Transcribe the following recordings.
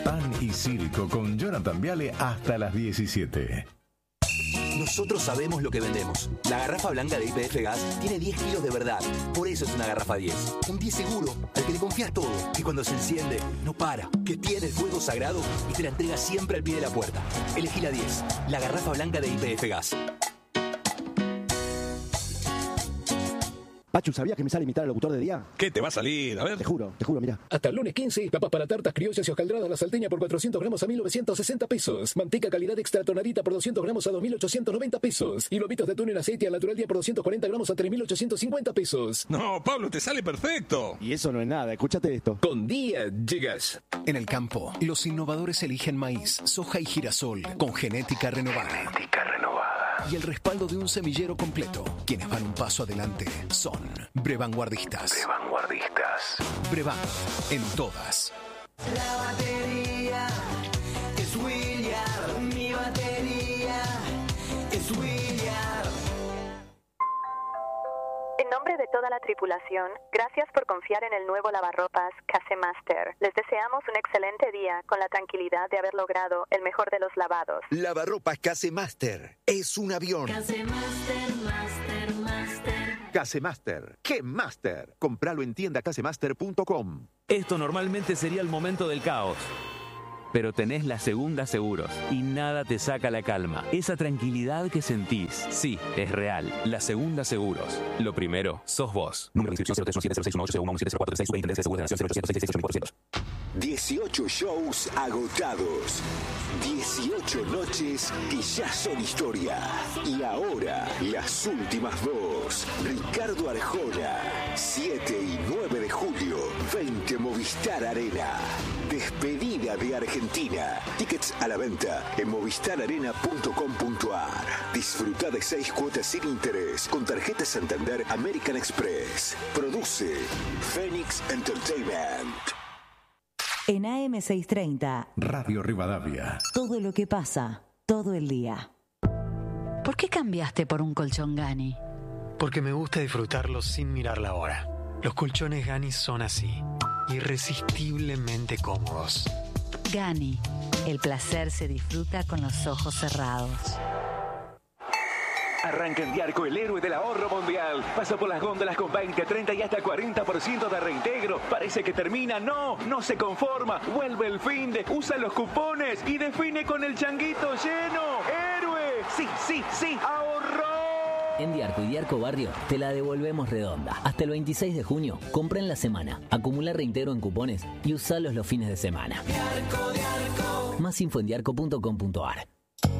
Pan y Circo con Jonathan Viale hasta las 17. Nosotros sabemos lo que vendemos. La garrafa blanca de YPF Gas tiene 10 kilos de verdad. Por eso es una garrafa 10. Un 10 seguro, al que le confías todo. Que cuando se enciende, no para. Que tiene el fuego sagrado y te la entrega siempre al pie de la puerta. Elegí la 10. La garrafa blanca de YPF Gas. Pachu, ¿sabías que me sale imitar al locutor de día? ¿Qué te va a salir? A ver. Te juro, mira. Hasta el lunes 15, papas para tartas criollas y hojaldradas La Salteña por 400 gramos a 1.960 pesos. Manteca calidad extra tonadita por 200 gramos a 2.890 pesos. Y lobitos de atún en aceite al natural día por 240 gramos a 3.850 pesos. No, Pablo, te sale perfecto. Y eso no es nada, escúchate esto. Con día llegas. En el campo, los innovadores eligen maíz, soja y girasol con genética renovada. Y el respaldo de un semillero completo. Quienes van un paso adelante son Brevanguardistas. Brevan, en todas. La batería es William, mi batería es William. En nombre de toda la tripulación, gracias por confiar en el nuevo lavarropas Casemaster. Les deseamos un excelente día con la tranquilidad de haber logrado el mejor de los lavados. Lavarropas Casemaster es un avión. Casemaster, master. Casemaster, ¿qué master? Compralo en tiendacasemaster.com. Esto normalmente sería el momento del caos. Pero tenés la Segunda Seguros y nada te saca la calma. Esa tranquilidad que sentís, sí, es real. La Segunda Seguros. Lo primero, sos vos. Número de inscripción 031706180117043620 18 shows agotados. 18 noches que ya son historia. Y ahora, las últimas dos. Ricardo Arjona, 7 y 9 de julio, 20 Movistar Arena. Despedida de Argentina. Tickets a la venta en movistararena.com.ar. Disfruta de 6 cuotas sin interés con tarjeta Santander American Express. Produce Phoenix Entertainment. En AM630 Radio Rivadavia. Todo lo que pasa, todo el día. ¿Por qué cambiaste por un colchón Gani? Porque me gusta disfrutarlos sin mirar la hora. Los colchones Gani son así, irresistiblemente cómodos. Gani, el placer se disfruta con los ojos cerrados. Arranca en Diarco el héroe del ahorro mundial. Pasa por las góndolas con 20, 30 y hasta 40% de reintegro. Parece que termina. No se conforma. Vuelve el finde, usa los cupones y define con el changuito lleno. ¡Héroe! Sí, ahorró. En Diarco y Diarco Barrio te la devolvemos redonda. Hasta el 26 de junio, compra en la semana, acumula reintegro en cupones y usalos los fines de semana. Diarco. Más info en diarco.com.ar.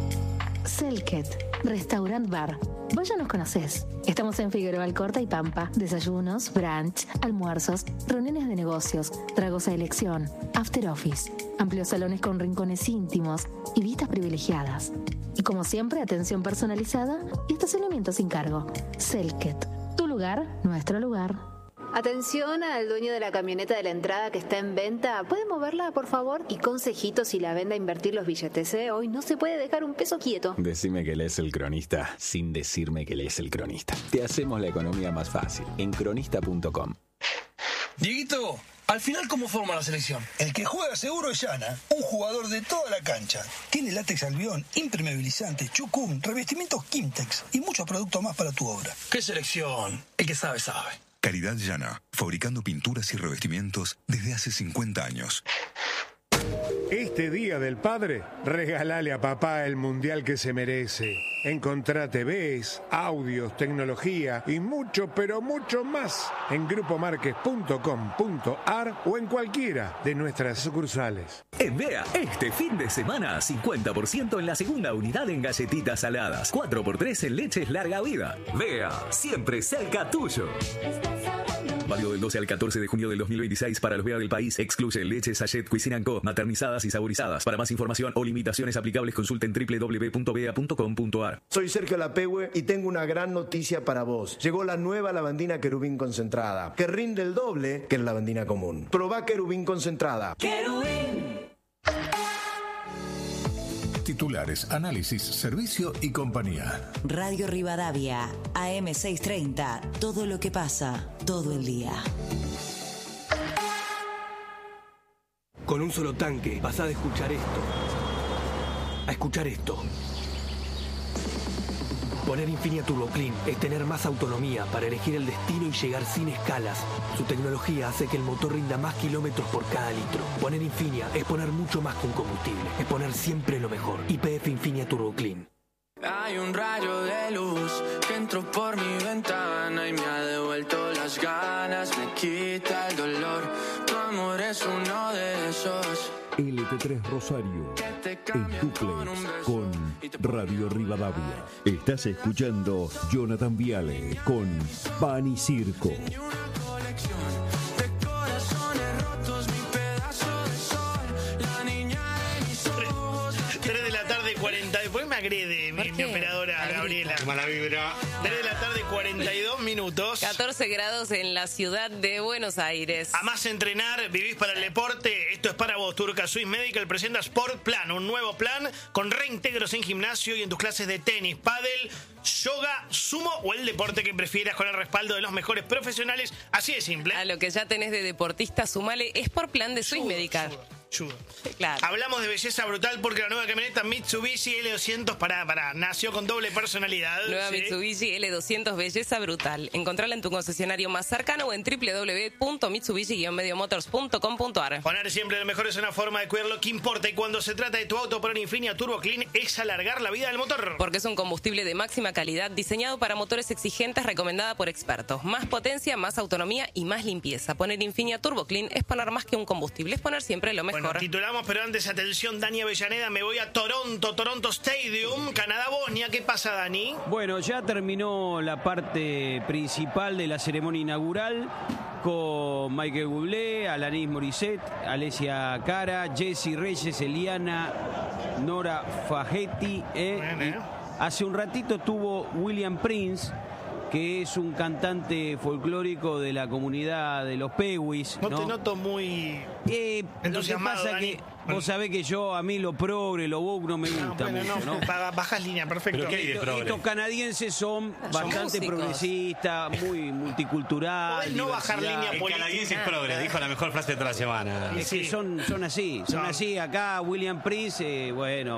Selket, Restaurant Bar. Vos ya nos conocés. Estamos en Figueroa Alcorta y Pampa. Desayunos, brunch, almuerzos, reuniones de negocios, tragos a elección, after office, amplios salones con rincones íntimos y vistas privilegiadas. Y como siempre, atención personalizada y estacionamiento sin cargo. Selket, tu lugar, nuestro lugar. Atención al dueño de la camioneta de la entrada que está en venta. ¿Puede moverla, por favor? Y consejito si la vende a invertir los billetes, ¿eh? Hoy no se puede dejar un peso quieto. Decime que lees El Cronista sin decirme que lees El Cronista. Te hacemos la economía más fácil en cronista.com. Dieguito, al final, ¿cómo forma la selección? El que juega seguro es Yana, un jugador de toda la cancha. Tiene látex albión, impermeabilizante, chucún, revestimientos Kimtex y muchos productos más para tu obra. ¿Qué selección? El que sabe, sabe. Caridad Llana, fabricando pinturas y revestimientos desde hace 50 años. Este Día del Padre, regálale a papá el mundial que se merece. Encontrá TVs, audios, tecnología y mucho, pero mucho más en grupomarques.com.ar o en cualquiera de nuestras sucursales. En Bea, este fin de semana, 50% en la segunda unidad en galletitas saladas, 4x3 en leches larga vida. Bea, siempre cerca tuyo. Válido del 12 al 14 de junio del 2026 para los Bea del país. Excluye leche Sachet Cuisine & Co. maternizadas y saborizadas. Para más información o limitaciones aplicables, consulten www.bea.com.ar. Soy Sergio Lapehue y tengo una gran noticia para vos. Llegó la nueva lavandina Querubín concentrada, que rinde el doble que la lavandina común. Probá Querubín concentrada. Querubín. Titulares, análisis, servicio y compañía. Radio Rivadavia, AM630. Todo lo que pasa, todo el día. Con un solo tanque pasás de escuchar esto a escuchar esto. Poner Infinia Turbo Clean es tener más autonomía para elegir el destino y llegar sin escalas. Su tecnología hace que el motor rinda más kilómetros por cada litro. Poner Infinia es poner mucho más que un combustible. Es poner siempre lo mejor. YPF Infinia Turbo Clean. Hay un rayo de luz que entró por mi ventana y me ha devuelto las ganas, me quita el dolor. Tu amor es uno de esos. LT3 Rosario, en duplex con Radio Rivadavia. Estás escuchando Jonathan Viale con Pan y Circo. 40, después me agrede mi operadora Gabriela. Mala vibra. 3 de la tarde, 42 minutos. 14 grados en la ciudad de Buenos Aires. Amás entrenar, vivís para el deporte. Esto es para vos. Turca Swiss Medical presenta Sport Plan, un nuevo plan con reintegros en gimnasio y en tus clases de tenis, pádel, yoga, sumo o el deporte que prefieras, con el respaldo de los mejores profesionales. Así de simple. A lo que ya tenés de deportista, sumale Sport Plan de Swiss Medical. Claro. Hablamos de belleza brutal porque la nueva camioneta Mitsubishi L200 nació con doble personalidad. Nueva Mitsubishi L200 belleza brutal. Encontrala en tu concesionario más cercano o en www.mitsubishi-mediomotors.com.ar. Poner siempre lo mejor es una forma de cuidar lo que importa, y cuando se trata de tu auto, poner Infinia Turbo Clean es alargar la vida del motor. Porque es un combustible de máxima calidad diseñado para motores exigentes, recomendada por expertos. Más potencia, más autonomía y más limpieza. Poner Infinia Turbo Clean es poner más que un combustible, es poner siempre lo mejor. Bueno, titulamos, pero antes, atención, Dani Avellaneda, me voy a Toronto Stadium, Canadá-Bosnia. ¿Qué pasa, Dani? Bueno, ya terminó la parte principal de la ceremonia inaugural con Michael Bublé, Alanis Morissette, Alessia Cara, Jessie Reyes, Eliana, Nora Fagetti. Hace un ratito tuvo William Prince, que es un cantante folclórico de la comunidad de los Peguis. No te noto muy entusiasmado, lo que pasa Dani. que vos sabés que a mí lo progre, lo woke no me gusta mucho, ¿no? Bajas línea, perfecto. ¿Pero qué hay de progre? Estos canadienses son bastante progresistas, muy multiculturales. Podés no bajar línea política. El canadiense es progre, dijo la mejor frase de toda la semana. Es que son así. Acá William Prince,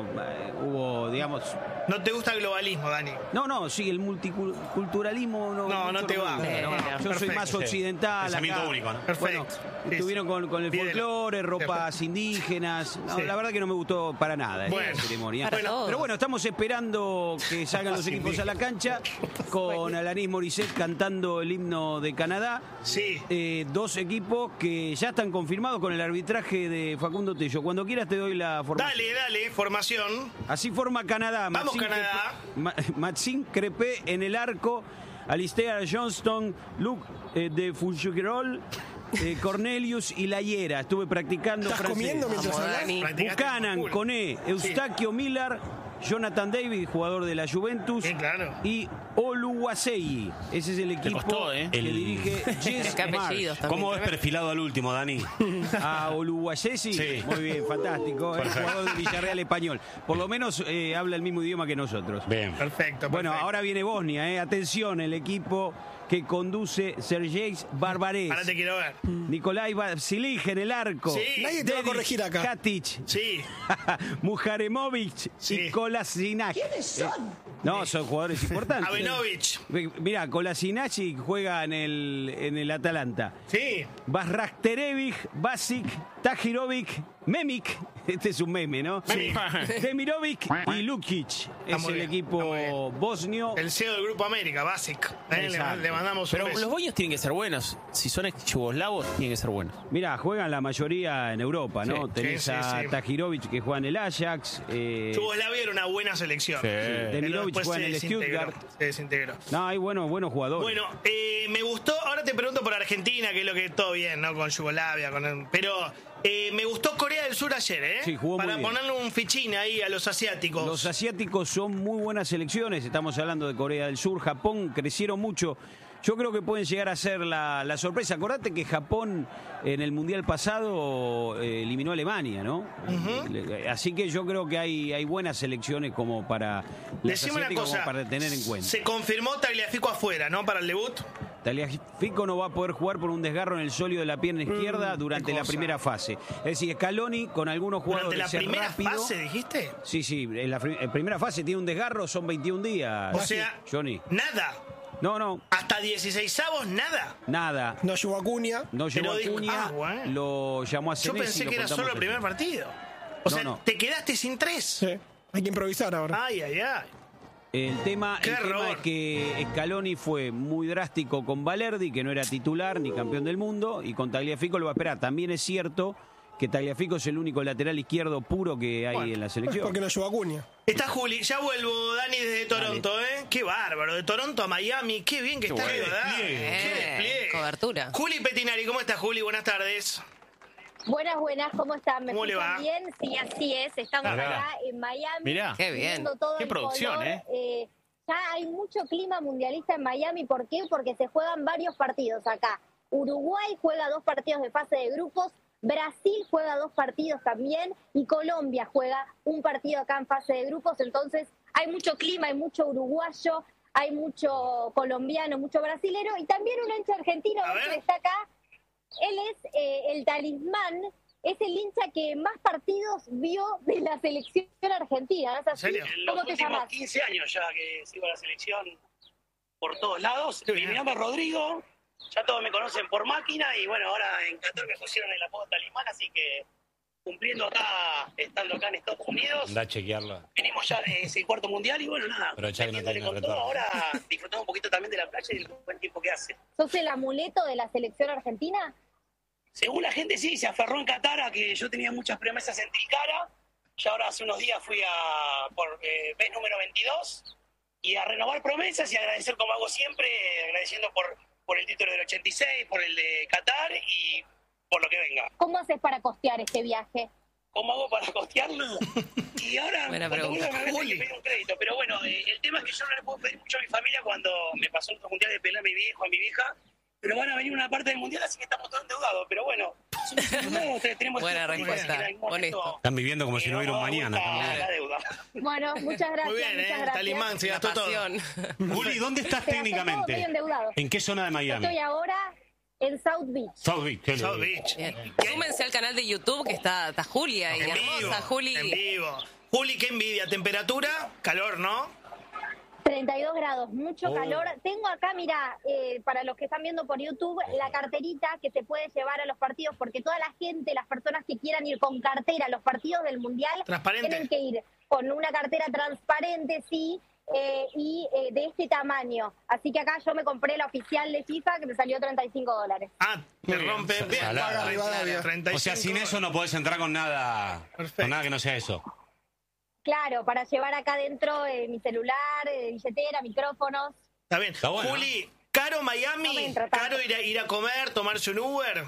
hubo, digamos... ¿No te gusta el globalismo, Dani? No, sí, el multiculturalismo no te va. Yo soy más occidental. Pensamiento único, ¿no? Bueno, estuvieron con el folclore, ropas indígenas. La verdad que no me gustó para nada esta ceremonia. Pero bueno, estamos esperando que salgan los equipos a la cancha con Alanis Morissette cantando el himno de Canadá. Sí. Dos equipos que ya están confirmados con el arbitraje de Facundo Tello. Cuando quieras te doy la formación. Dale, formación. Así forma Canadá. Vamos, Canadá. Maxime Crepé en el arco, Alistair Johnston, Luke de Fougerolles, Cornelius y Layera. Estuve practicando ¿Estás francés. comiendo mientras hablas? Buchanan, Coné, Eustaquio Miller, Jonathan David, jugador de la Juventus, y Oluwasei. Ese es el equipo que dirige Jess Marsh. ¿Cómo ves perfilado al último, Dani? A Oluwasei, sí. Muy bien, fantástico. Es jugador de Villarreal español. Por lo menos habla el mismo idioma que nosotros. Bien. Perfecto. Bueno, ahora viene Bosnia. Atención, el equipo que conduce Sergej Barbarez. Ahora te quiero ver. Nikolai Vasilig en el arco. Sí. Nadie te va a corregir acá. Katic. Sí. Mujaremovic y Kolasinac. ¿Quiénes son? No, son jugadores importantes. Abenovich. Mirá, Kolasinac juega en el Atalanta. Sí. Basrakterevic, Basic, Tajirovic, Memic. Este es un meme, ¿no? Sí. Demirovic y Lukic. Es el equipo bosnio. El CEO del Grupo América, Basic. Le mandamos Pero un beso. los bosnios tienen que ser buenos. Si son yugoslavos, tienen que ser buenos. Mirá, juegan la mayoría en Europa, ¿no? Sí. Tenés a Tajirovic, que juega en el Ajax. Yugoslavia era una buena selección. Demirovic juega en el Stuttgart. Se desintegró. No, hay buenos jugadores. Bueno, me gustó. Ahora te pregunto por Argentina, que es lo que todo bien, ¿no? Con Yugoslavia, pero me gustó Corea del Sur ayer, ¿eh? Sí, jugó para muy bien. ponerle un fichín ahí a los asiáticos. Los asiáticos son muy buenas selecciones. Estamos hablando de Corea del Sur, Japón, crecieron mucho. Yo creo que pueden llegar a ser la sorpresa. Acordate que Japón en el Mundial pasado eliminó a Alemania, ¿no? Así que yo creo que hay buenas selecciones como para Decime una cosa, para tener en cuenta. Se confirmó Tagliafico afuera, ¿no? Para el debut. Tagliafico no va a poder jugar por un desgarro en el sóleo de la pierna izquierda durante la primera fase. Es decir, Scaloni con algunos jugadores ¿Durante la primera rápido, fase, dijiste? Sí, en primera fase tiene un desgarro, son 21 días. O sea, Johnny. nada. No. Hasta 16avos, nada. Nada. No llegó Acuña. No llegó Acuña, bueno. lo llamó a Yo Senesi. pensé que era solo el primer partido. O sea, te quedaste sin 3. Sí, hay que improvisar ahora. Ay. El tema es que Scaloni fue muy drástico con Valerdi, que no era titular ni campeón del mundo, y con Tagliafico lo va a esperar. También es cierto que Tagliafico es el único lateral izquierdo puro que hay en la selección. Porque no llegó Acuña. Está Juli, ya vuelvo, Dani, desde Toronto, ¿eh? Qué bárbaro, de Toronto a Miami, qué bien que está bueno. Dani. Qué despliegue. Cobertura. Juli Petinari, ¿cómo estás, Juli? Buenas tardes. Buenas, ¿cómo están? ¿Me ¿Cómo le escuchan va? bien? Sí, así es, estamos Mirá. acá en Miami. Mirá. Qué bien. viendo todo Qué el producción, color. Ya hay mucho clima mundialista en Miami, ¿por qué? Porque se juegan varios partidos acá. Uruguay juega 2 partidos de fase de grupos, Brasil juega 2 partidos también y Colombia juega un partido acá en fase de grupos, entonces hay mucho clima, hay mucho uruguayo, hay mucho colombiano, mucho brasilero y también un hincha argentino que está acá. Él es el talismán, es el hincha que más partidos vio de la selección argentina. ¿No es así? En los ¿Cómo te últimos llamas? 15 años ya que sigo la selección por todos lados. Mi nombre es Rodrigo, ya todos me conocen por máquina y bueno, ahora en Qatar me pusieron el apodo talismán, así que cumpliendo acá, estando acá en Estados Unidos. Anda a chequearlo. Venimos ya de ese cuarto mundial y bueno, nada. Pero ya que no metiéndole tiene con todo, retorno. ahora disfrutamos un poquito también de la playa y del buen tiempo que hace. ¿Sos el amuleto de la selección argentina? Según la gente sí, se aferró en Qatar a que yo tenía muchas promesas en Tilcara. Ya ahora hace unos días fui por vez número 22 y a renovar promesas y agradecer como hago siempre, agradeciendo por el título del 86, por el de Qatar y por lo que venga. ¿Cómo haces para costear este viaje? ¿Cómo hago para costearlo? Y ahora Buena cuando pregunta. vuelva me voy a tener que pedir un crédito. Pero bueno, el tema es que yo no le puedo pedir mucho a mi familia cuando me pasó el otro mundial de pelar a mi viejo, a mi vieja. Pero van a venir una parte del mundial, así que estamos todos endeudados. Pero bueno, tenemos Buena respuesta. Honesto. Están viviendo como si no hubiera un mañana. la deuda. Bueno, muchas gracias. Muy bien, muchas el gracias. Talismán se gastó todo. Juli, ¿dónde estás Se gastó todo técnicamente? medio endeudado. ¿En qué zona de Miami? Estoy ahora en South Beach. South Beach. qué South lindo. Beach. Bien. Súmense al canal de YouTube que está Julia y En hermosa vivo, Juli. en vivo. Juli, qué envidia. Temperatura, calor, ¿no? 32 grados, mucho Oh. calor. Tengo acá, mira, para los que están viendo por YouTube, la carterita que se puede llevar a los partidos, porque toda la gente, las personas que quieran ir con cartera a los partidos del Mundial, Transparente. tienen que ir con una cartera transparente, sí, y de este tamaño. Así que acá yo me compré la oficial de FIFA, que me salió $35. Ah, te rompe. Bien, Salada. Rivadavia. 35. O sea, sin eso no podés entrar con nada. Perfecto. Con nada que no sea eso. Claro, para llevar acá adentro mi celular, billetera, micrófonos. Está bien. Está bueno. Juli, ¿caro No me Miami? entra tanto. ¿Caro ir a comer, tomarse un Uber?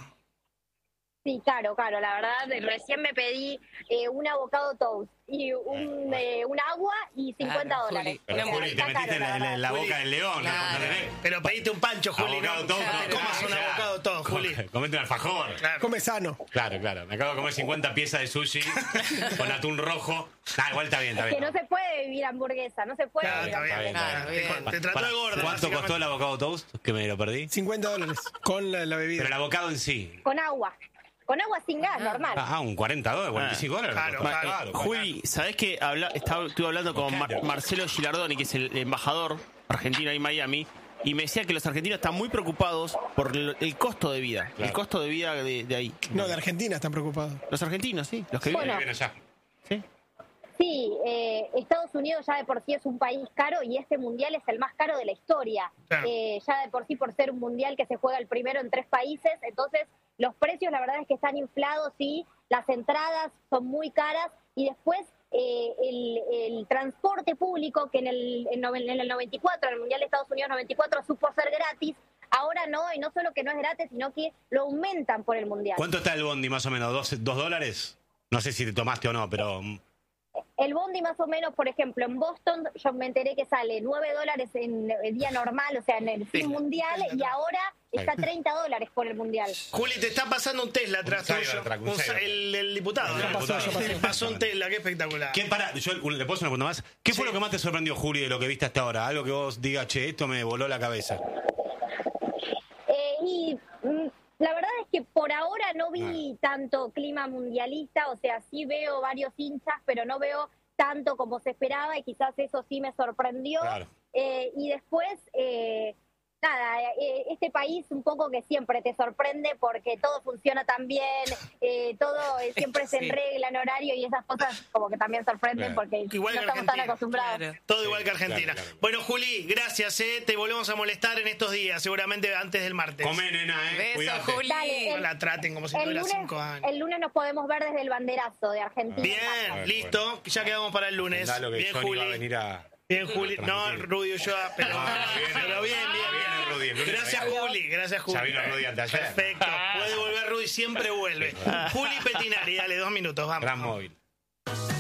Sí, caro, la verdad, recién me pedí un avocado toast y un agua y $50. Pero O sea, Juli, te está metiste caro, en la, verdad. en la boca del león. Claro. ¿no? ¿No tenés? Pero pediste un pancho, Juli. Abocado ¿no? todo. No comas un abocado todo, Juli. Comete un alfajor. Claro. Come sano. Claro. Me acabo de comer 50 piezas de sushi con atún rojo. Igual está bien, está Es que bien. no se puede vivir hamburguesa, no se puede Claro, vivir está bien. hamburguesa. Claro, bien. Te trató de gorda. ¿Cuánto básicamente. costó el avocado toast? Que me lo perdí. $50 con la bebida. Pero el avocado en sí. Con agua sin gas, normal. Un $40, $45. Claro, costó. claro. Juli, ¿sabés que estuve hablando con Marcelo Gilardoni, que es el embajador argentino ahí en Miami, y me decía que los argentinos están muy preocupados por el costo de vida. Claro. El costo de vida de ahí. No, de Argentina están preocupados. Los argentinos, sí. Los que Bueno. viven. Viene allá. Sí. Sí, Estados Unidos ya de por sí es un país caro y este mundial es el más caro de la historia. Claro. Ya de por sí por ser un mundial que se juega el primero en 3 países, entonces los precios la verdad es que están inflados, sí, las entradas son muy caras y después el transporte público que en el 94, en el mundial de Estados Unidos 94 supo ser gratis, ahora no, y no solo que no es gratis, sino que lo aumentan por el mundial. ¿Cuánto está el bondi más o menos? ¿$2? No sé si te tomaste o no, pero... El bondi más o menos, por ejemplo, en Boston yo me enteré que sale $9 en el día normal, o sea, en el fin mundial, y ahora está $30 por el mundial. Juli, te está pasando un Tesla atrás tuyo. Cybertruck, un Cybertruck. El diputado. Ya ¿no? pasó, ya pasó. Pasó un Tesla, qué espectacular. ¿Le puedo hacer una pregunta más? ¿Qué fue lo que más te sorprendió, Juli, de lo que viste hasta ahora? Algo que vos digas, che, esto me voló la cabeza. por ahora no vi tanto clima mundialista, o sea, sí veo varios hinchas, pero no veo tanto como se esperaba y quizás eso sí me sorprendió. Claro. Y después, nada, este país un poco que siempre te sorprende porque todo funciona tan bien, todo siempre se regla en horario y esas cosas como que también sorprenden porque Igual no que estamos tan acostumbrados. Todo igual que Argentina. Claro. Bueno, Juli, gracias, te volvemos a molestar en estos días, seguramente antes del martes. Come, nena, Beso, Cuídate. Juli. Dale, No la traten como si tuviera 5 años. el lunes nos podemos ver desde el banderazo de Argentina. Bien, listo, ya quedamos para el lunes. Pensá lo que Bien, Johnny Juli. va a venir a... Bien, Juli. No, Rudy Ulloa, pero, pero bien. Rudy, el lunes Gracias, venga. Juli. Gracias, Juli. Ya vino Rudy antes de ayer. Perfecto. Puede volver Rudy, siempre vuelve. Juli Petinari, dale 2 minutos, vamos. Gran móvil.